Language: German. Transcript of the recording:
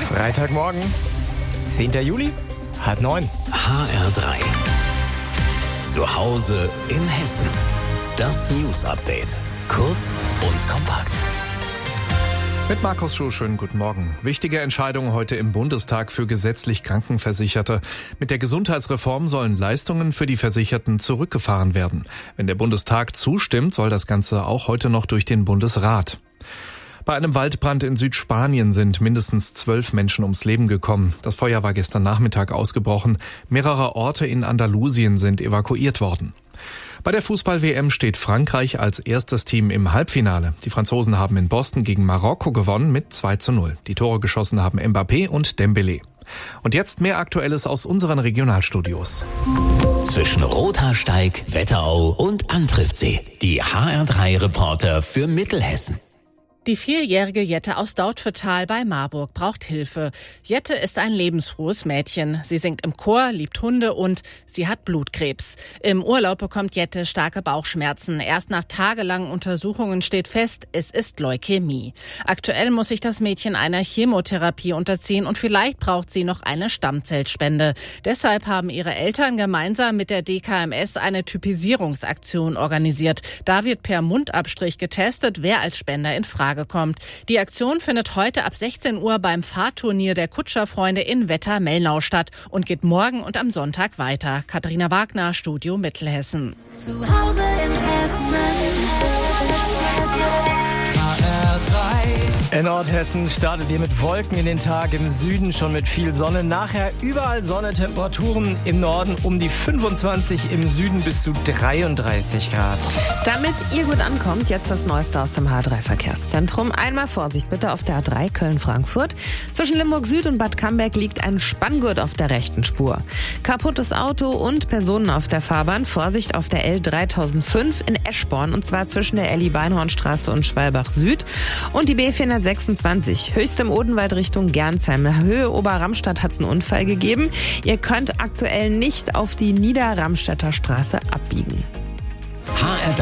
Freitagmorgen, 10. Juli, 8:30. HR3. Zu Hause in Hessen. Das News-Update. Kurz und kompakt. Mit Markus Schuh, schönen guten Morgen. Wichtige Entscheidung heute im Bundestag für gesetzlich Krankenversicherte. Mit der Gesundheitsreform sollen Leistungen für die Versicherten zurückgefahren werden. Wenn der Bundestag zustimmt, soll das Ganze auch heute noch durch den Bundesrat. Bei einem Waldbrand in Südspanien sind mindestens 12 Menschen ums Leben gekommen. Das Feuer war gestern Nachmittag ausgebrochen. Mehrere Orte in Andalusien sind evakuiert worden. Bei der Fußball-WM steht Frankreich als erstes Team im Halbfinale. Die Franzosen haben in Boston gegen Marokko gewonnen mit 2:0. Die Tore geschossen haben Mbappé und Dembélé. Und jetzt mehr Aktuelles aus unseren Regionalstudios. Zwischen Rothaarsteig, Wetterau und Antriftsee. Die HR3-Reporter für Mittelhessen. Die 4-jährige Jette aus Dautphetal bei Marburg braucht Hilfe. Jette ist ein lebensfrohes Mädchen. Sie singt im Chor, liebt Hunde und sie hat Blutkrebs. Im Urlaub bekommt Jette starke Bauchschmerzen. Erst nach tagelangen Untersuchungen steht fest, es ist Leukämie. Aktuell muss sich das Mädchen einer Chemotherapie unterziehen und vielleicht braucht sie noch eine Stammzellspende. Deshalb haben ihre Eltern gemeinsam mit der DKMS eine Typisierungsaktion organisiert. Da wird per Mundabstrich getestet, wer als Spender in Frage kommt. Die Aktion findet heute ab 16 Uhr beim Fahrturnier der Kutscherfreunde in Wetter-Mellnau statt und geht morgen und am Sonntag weiter. Katharina Wagner, Studio Mittelhessen. Zu Hause in Hessen. In Nordhessen startet ihr mit Wolken in den Tag, im Süden schon mit viel Sonne. Nachher überall Sonne, Temperaturen im Norden um die 25, im Süden bis zu 33 Grad. Damit ihr gut ankommt, jetzt das Neueste aus dem H3-Verkehrszentrum. Einmal Vorsicht bitte auf der A3 Köln-Frankfurt. Zwischen Limburg Süd und Bad Camberg liegt ein Spanngurt auf der rechten Spur. Kaputtes Auto und Personen auf der Fahrbahn. Vorsicht auf der L3005 in Eschborn, und zwar zwischen der Elli-Beinhornstraße und Schwalbach Süd. Und die B426, höchst im Odenwald Richtung Gernsheim. Höhe Oberramstadt hat es einen Unfall gegeben. Ihr könnt aktuell nicht auf die Niederramstädter Straße abbiegen.